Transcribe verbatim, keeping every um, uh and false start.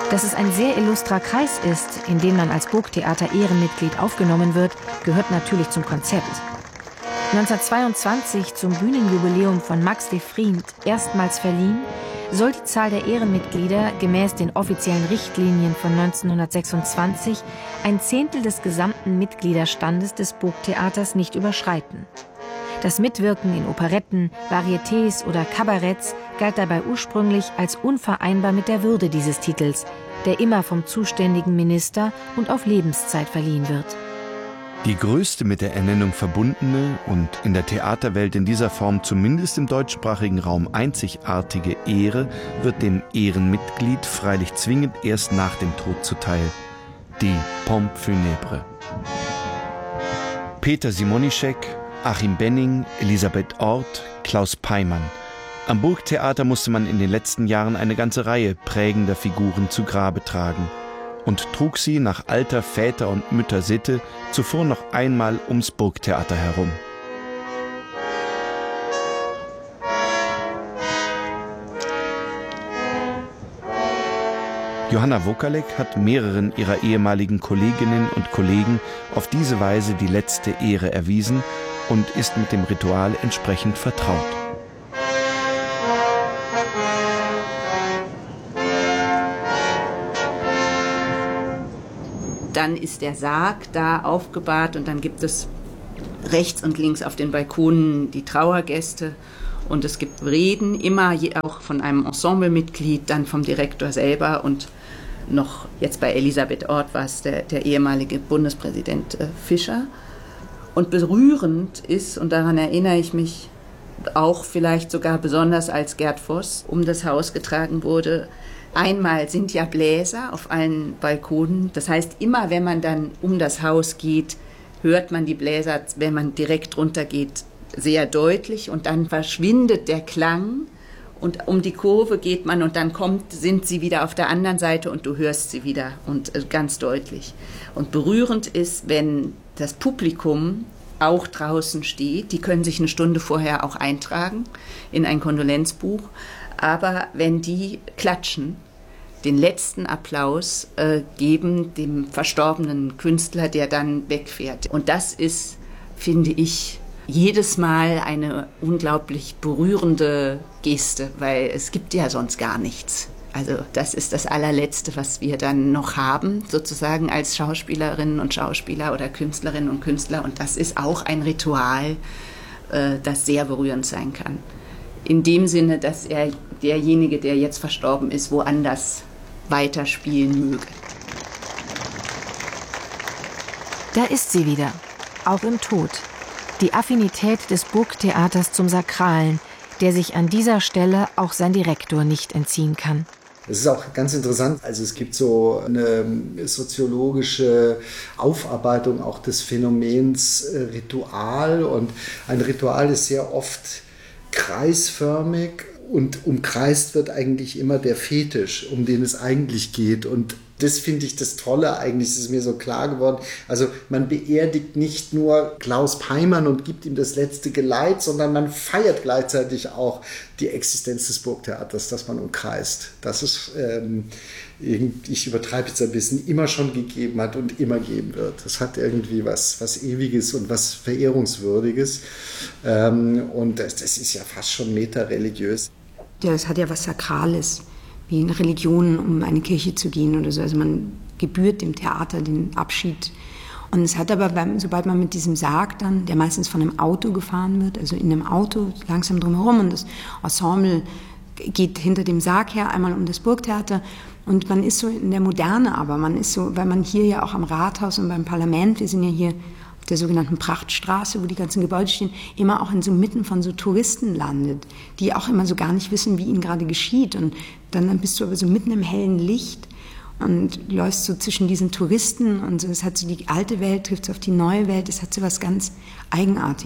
Dass es ein sehr illustrer Kreis ist, in den man als Burgtheater Ehrenmitglied aufgenommen wird, gehört natürlich zum Konzept. neunzehnhundertzweiundzwanzig, zum Bühnenjubiläum von Max de Vriend erstmals verliehen, soll die Zahl der Ehrenmitglieder gemäß den offiziellen Richtlinien von neunzehnhundertsechsundzwanzig ein Zehntel des gesamten Mitgliederstandes des Burgtheaters nicht überschreiten. Das Mitwirken in Operetten, Varietés oder Kabaretts galt dabei ursprünglich als unvereinbar mit der Würde dieses Titels, der immer vom zuständigen Minister und auf Lebenszeit verliehen wird. Die größte mit der Ernennung verbundene und in der Theaterwelt in dieser Form zumindest im deutschsprachigen Raum einzigartige Ehre wird dem Ehrenmitglied freilich zwingend erst nach dem Tod zuteil: die Pompe funèbre. Peter Simonischek, Achim Benning, Elisabeth Orth, Klaus Peimann. Am Burgtheater musste man in den letzten Jahren eine ganze Reihe prägender Figuren zu Grabe tragen und trug sie nach alter Väter- und Mütter-Sitte zuvor noch einmal ums Burgtheater herum. Johanna Wokalek hat mehreren ihrer ehemaligen Kolleginnen und Kollegen auf diese Weise die letzte Ehre erwiesen und ist mit dem Ritual entsprechend vertraut. Dann ist der Sarg da aufgebahrt und dann gibt es rechts und links auf den Balkonen die Trauergäste und es gibt Reden, immer auch von einem Ensemblemitglied, dann vom Direktor selber und noch jetzt bei Elisabeth Orth war es der, der ehemalige Bundespräsident äh, Fischer. Und berührend ist, und daran erinnere ich mich auch vielleicht sogar besonders, als Gerd Voss um das Haus getragen wurde. Einmal sind ja Bläser auf allen Balkonen. Das heißt, immer wenn man dann um das Haus geht, hört man die Bläser, wenn man direkt runter geht, sehr deutlich. Und dann verschwindet der Klang und um die Kurve geht man und dann kommt, sind sie wieder auf der anderen Seite und du hörst sie wieder und ganz deutlich. Und berührend ist, wenn das Publikum auch draußen steht. Die können sich eine Stunde vorher auch eintragen in ein Kondolenzbuch. Aber wenn die klatschen, den letzten Applaus äh, geben dem verstorbenen Künstler, der dann wegfährt. Und das ist, finde ich, jedes Mal eine unglaublich berührende Geste, weil es gibt ja sonst gar nichts. Also das ist das allerletzte, was wir dann noch haben, sozusagen als Schauspielerinnen und Schauspieler oder Künstlerinnen und Künstler. Und das ist auch ein Ritual, äh, das sehr berührend sein kann. In dem Sinne, dass er derjenige, der jetzt verstorben ist, woanders weiterspielen möge. Da ist sie wieder, auch im Tod. Die Affinität des Burgtheaters zum Sakralen, der sich an dieser Stelle auch sein Direktor nicht entziehen kann. Es ist auch ganz interessant, also es gibt so eine soziologische Aufarbeitung auch des Phänomens äh, Ritual, und ein Ritual ist sehr oft kreisförmig und umkreist wird eigentlich immer der Fetisch, um den es eigentlich geht, und das finde ich das Tolle eigentlich, das ist mir so klar geworden. Also man beerdigt nicht nur Klaus Peimann und gibt ihm das letzte Geleit, sondern man feiert gleichzeitig auch die Existenz des Burgtheaters, das man umkreist. Das ist, ähm, ich übertreibe jetzt ein bisschen, immer schon gegeben hat und immer geben wird. Das hat irgendwie was, was Ewiges und was Verehrungswürdiges. Ähm, und das, das ist ja fast schon metareligiös. Ja, es hat ja was Sakrales, wie in Religionen, um eine Kirche zu gehen oder so. Also man gebührt dem Theater den Abschied. Und es hat aber, beim, sobald man mit diesem Sarg dann, der meistens von einem Auto gefahren wird, also in einem Auto langsam drumherum, und das Ensemble geht hinter dem Sarg her, einmal um das Burgtheater, und man ist so in der Moderne, aber man ist so, weil man hier ja auch am Rathaus und beim Parlament, wir sind ja hier auf der sogenannten Prachtstraße, wo die ganzen Gebäude stehen, immer auch in so mitten von so Touristen landet, die auch immer so gar nicht wissen, wie ihnen gerade geschieht. Und dann bist du aber so mitten im hellen Licht und läufst so zwischen diesen Touristen und so. Es hat so die alte Welt, trifft auf die neue Welt, es hat so was ganz Eigenartiges.